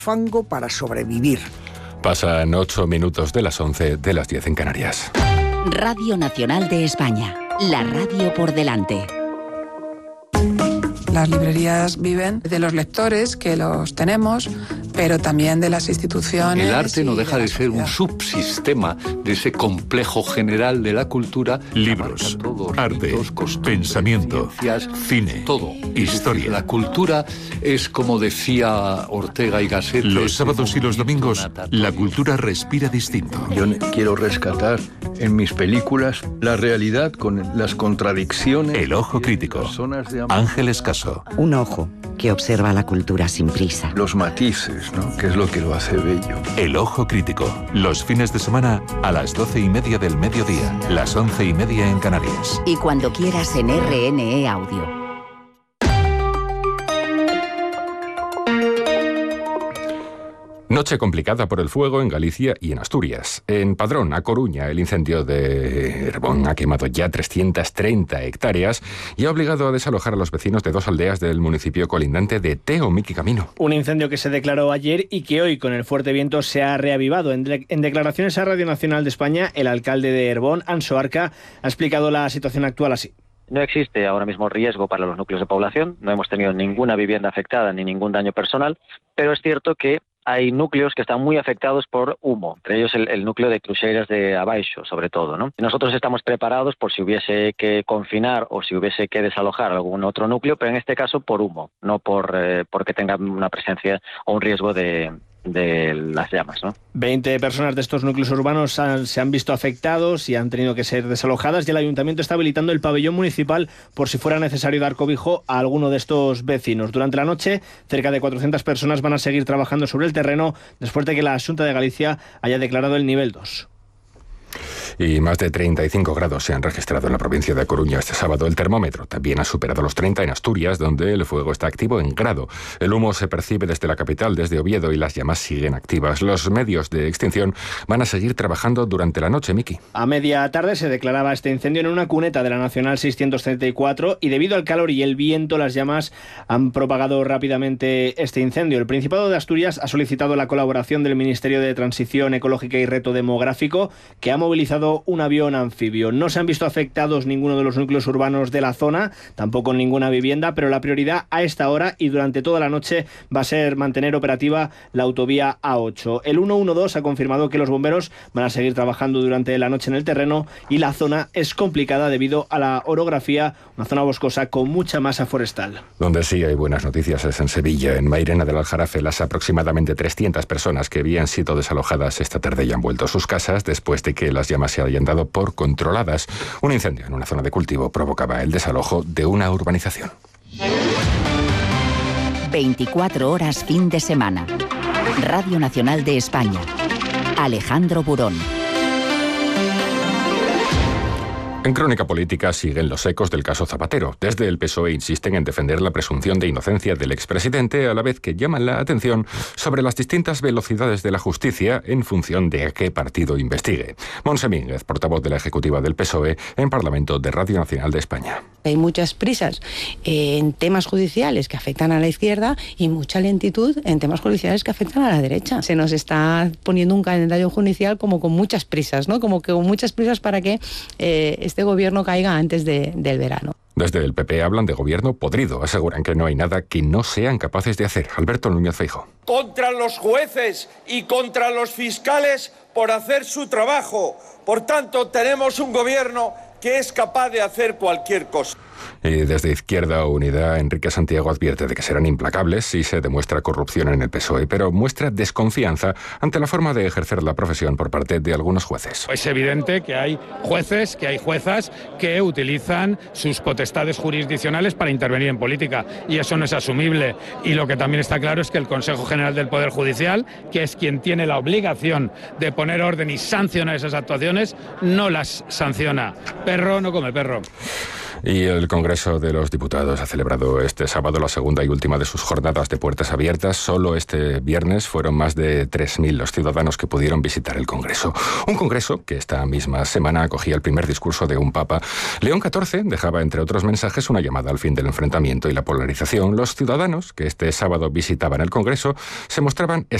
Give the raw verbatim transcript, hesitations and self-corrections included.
fango para sobrevivir. Pasan ocho minutos de las once, de las diez en Canarias. Radio Nacional de España, la radio por delante. Las librerías viven de los lectores, que los tenemos, pero también de las instituciones. El arte no deja de, de ser sociedad. Un subsistema de ese complejo general de la cultura. Libros, todos, arte, mitos, pensamiento, ciencias, cine, todo. historia. La cultura es, como decía Ortega y Gasset... Los sábados y los domingos, la cultura respira distinto. Yo quiero rescatar en mis películas la realidad con las contradicciones. El ojo crítico. Ángeles Caso. Un ojo que observa la cultura sin prisa. Los matices, ¿no? Que es lo que lo hace bello. El ojo crítico. Los fines de semana a las doce y media del mediodía, las once y media en Canarias. Y cuando quieras en R N E Audio. Noche complicada por el fuego en Galicia y en Asturias. En Padrón, a Coruña, el incendio de Herbón ha quemado ya trescientas treinta hectáreas y ha obligado a desalojar a los vecinos de dos aldeas del municipio colindante de Teo Miki Camino. Un incendio que se declaró ayer y que hoy, con el fuerte viento, se ha reavivado. En, de- en declaraciones a Radio Nacional de España, el alcalde de Herbón, Anso Arca, ha explicado la situación actual así. No existe ahora mismo riesgo para los núcleos de población, no hemos tenido ninguna vivienda afectada ni ningún daño personal, pero es cierto que hay núcleos que están muy afectados por humo, entre ellos el, el núcleo de Cruxeiras de Abaixo, sobre todo, ¿no? Nosotros estamos preparados por si hubiese que confinar o si hubiese que desalojar algún otro núcleo, pero en este caso por humo, no por eh, porque tengan una presencia o un riesgo de... de las llamas, ¿no? veinte personas de estos núcleos urbanos han, se han visto afectados y han tenido que ser desalojadas, y el ayuntamiento está habilitando el pabellón municipal por si fuera necesario dar cobijo a alguno de estos vecinos. Durante la noche, cerca de cuatrocientas personas van a seguir trabajando sobre el terreno después de que la Xunta de Galicia haya declarado el nivel dos. Y más de treinta y cinco grados se han registrado en la provincia de Coruña este sábado. El termómetro también ha superado los treinta en Asturias, donde el fuego está activo en grado. El humo se percibe desde la capital, desde Oviedo, y las llamas siguen activas. Los medios de extinción van a seguir trabajando durante la noche, Miki. A media tarde se declaraba este incendio en una cuneta de la Nacional seiscientos treinta y cuatro y debido al calor y el viento, las llamas han propagado rápidamente este incendio. El Principado de Asturias ha solicitado la colaboración del Ministerio de Transición Ecológica y Reto Demográfico, que ha movilizado un avión anfibio. No se han visto afectados ninguno de los núcleos urbanos de la zona, tampoco ninguna vivienda, pero la prioridad a esta hora y durante toda la noche va a ser mantener operativa la autovía A ocho. El ciento doce ha confirmado que los bomberos van a seguir trabajando durante la noche en el terreno y la zona es complicada debido a la orografía, una zona boscosa con mucha masa forestal. Donde sí hay buenas noticias es en Sevilla. En Mairena del Aljarafe, las aproximadamente trescientas personas que habían sido desalojadas esta tarde ya han vuelto a sus casas después de que las llamas se hayan dado por controladas. Un incendio en una zona de cultivo provocaba el desalojo de una urbanización. veinticuatro horas fin de semana. Radio Nacional de España. Alejandro Burón. En Crónica Política siguen los ecos del caso Zapatero. Desde el P S O E insisten en defender la presunción de inocencia del expresidente, a la vez que llaman la atención sobre las distintas velocidades de la justicia en función de a qué partido investigue. Montse Mínguez, portavoz de la ejecutiva del P S O E, en Parlamento de Radio Nacional de España. Hay muchas prisas en temas judiciales que afectan a la izquierda y mucha lentitud en temas judiciales que afectan a la derecha. Se nos está poniendo un calendario judicial como con muchas prisas, ¿no? Como que con muchas prisas para que eh, este gobierno caiga antes de, del verano. Desde el P P hablan de gobierno podrido. Aseguran que no hay nada que no sean capaces de hacer. Alberto Núñez Feijóo. Contra los jueces y contra los fiscales por hacer su trabajo. Por tanto, tenemos un gobierno que es capaz de hacer cualquier cosa. Y desde Izquierda Unida, Enrique Santiago advierte de que serán implacables si se demuestra corrupción en el P S O E, pero muestra desconfianza ante la forma de ejercer la profesión por parte de algunos jueces. Es evidente que hay jueces, que hay juezas que utilizan sus potestades jurisdiccionales para intervenir en política, y eso no es asumible. Y lo que también está claro es que el Consejo General del Poder Judicial, que es quien tiene la obligación de poner orden y sancionar esas actuaciones, no las sanciona. Perro no come perro. Y el Congreso de los Diputados ha celebrado este sábado la segunda y última de sus jornadas de puertas abiertas. Solo este viernes fueron más de tres mil los ciudadanos que pudieron visitar el Congreso. Un Congreso que esta misma semana acogía el primer discurso de un Papa. León catorce dejaba, entre otros mensajes, una llamada al fin del enfrentamiento y la polarización. Los ciudadanos que este sábado visitaban el Congreso se mostraban